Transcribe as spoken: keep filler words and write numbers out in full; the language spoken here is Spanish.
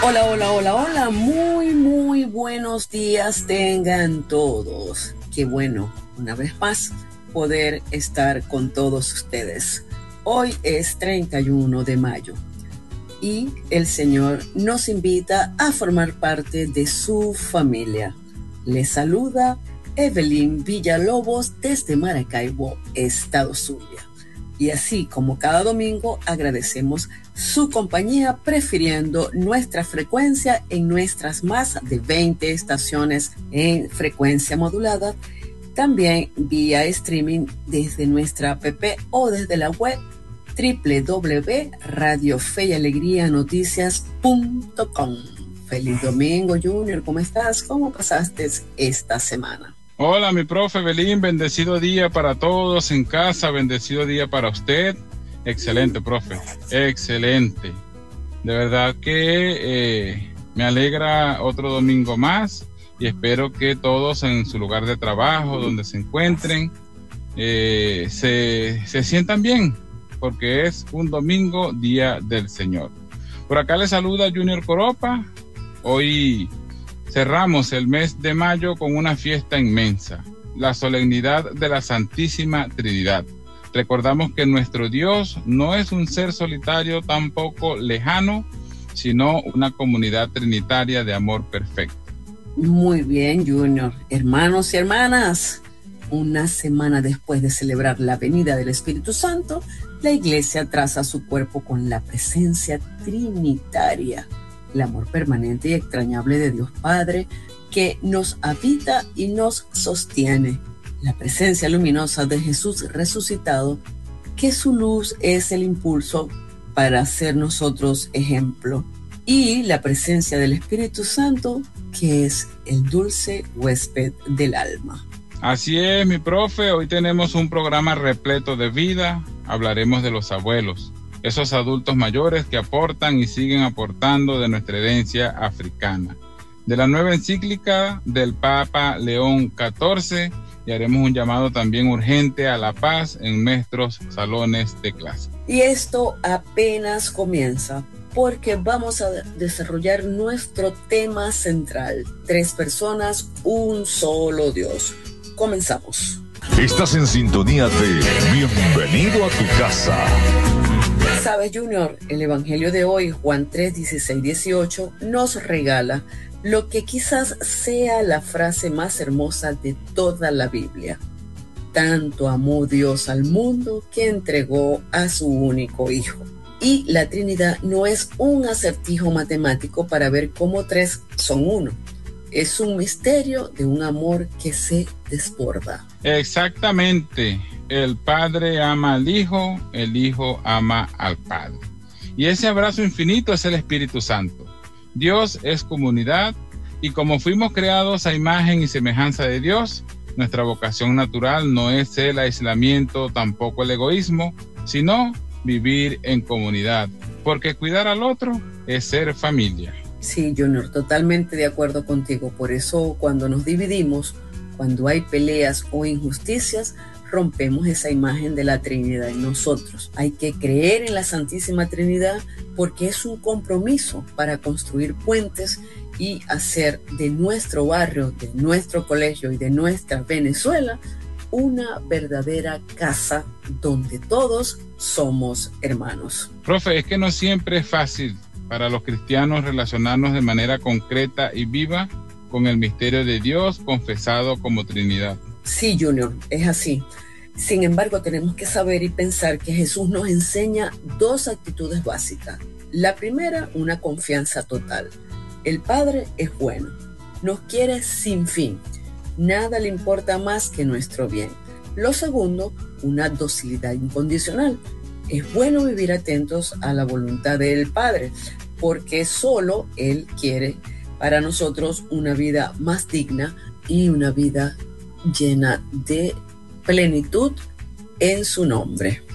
Hola, hola, hola, hola, muy, muy buenos días tengan todos. Qué bueno, una vez más, poder estar con todos ustedes. Hoy es treinta y uno de mayo y el Señor nos invita a formar parte de su familia. Les saluda Evelyn Villalobos desde Maracaibo, Estado Zulia. Y así como cada domingo agradecemos su compañía prefiriendo nuestra frecuencia en nuestras más de veinte estaciones en frecuencia modulada, también vía streaming desde nuestra app o desde la web doble u doble u doble u punto radio fe y alegría noticias punto com. Feliz domingo, Junior, ¿cómo estás? ¿Cómo pasaste esta semana? Hola, mi profe Belín, bendecido día para todos en casa, bendecido día para usted. Excelente, profe, excelente. De verdad que eh, me alegra otro domingo más y espero que todos en su lugar de trabajo, donde se encuentren, eh, se, se sientan bien, porque es un domingo, día del Señor. Por acá les saluda Junior Coropa. Hoy cerramos el mes de mayo con una fiesta inmensa, la solemnidad de la Santísima Trinidad. Recordamos que nuestro Dios no es un ser solitario tampoco lejano, sino una comunidad trinitaria de amor perfecto. Muy bien, Junior. Hermanos y hermanas, una semana después de celebrar la venida del Espíritu Santo, la Iglesia traza su cuerpo con la presencia trinitaria, el amor permanente y extrañable de Dios Padre que nos habita y nos sostiene, la presencia luminosa de Jesús resucitado, que su luz es el impulso para ser nosotros ejemplo, y la presencia del Espíritu Santo, que es el dulce huésped del alma. Así es, mi profe, hoy tenemos un programa repleto de vida. Hablaremos de los abuelos, esos adultos mayores que aportan y siguen aportando de nuestra herencia africana, de la nueva encíclica del Papa León catorce, y haremos un llamado también urgente a la paz en nuestros salones de clase. Y esto apenas comienza, porque vamos a desarrollar nuestro tema central: tres personas, un solo Dios. Comenzamos. Estás en sintonía de Bienvenido a tu casa. Sabes, Junior, el Evangelio de hoy, Juan tres, dieciséis, dieciocho, nos regala lo que quizás sea la frase más hermosa de toda la Biblia. Tanto amó Dios al mundo que entregó a su único Hijo. Y la Trinidad no es un acertijo matemático para ver cómo tres son uno. Es un misterio de un amor que se desborda. Exactamente. El Padre ama al Hijo, el Hijo ama al Padre. Y ese abrazo infinito es el Espíritu Santo. Dios es comunidad, y como fuimos creados a imagen y semejanza de Dios, nuestra vocación natural no es el aislamiento, tampoco el egoísmo, sino vivir en comunidad, porque cuidar al otro es ser familia. Sí, Junior, totalmente de acuerdo contigo. Por eso cuando nos dividimos, cuando hay peleas o injusticias, rompemos esa imagen de la Trinidad en nosotros. Hay que creer en la Santísima Trinidad porque es un compromiso para construir puentes y hacer de nuestro barrio, de nuestro colegio y de nuestra Venezuela una verdadera casa donde todos somos hermanos. Profe, es que no siempre es fácil para los cristianos relacionarnos de manera concreta y viva con el misterio de Dios confesado como Trinidad. Sí, Junior, es así. Sin embargo, tenemos que saber y pensar que Jesús nos enseña dos actitudes básicas. La primera, una confianza total. El Padre es bueno, nos quiere sin fin. Nada le importa más que nuestro bien. Lo segundo, una docilidad incondicional. Es bueno vivir atentos a la voluntad del Padre, porque solo Él quiere para nosotros una vida más digna y una vida llena de plenitud en su nombre.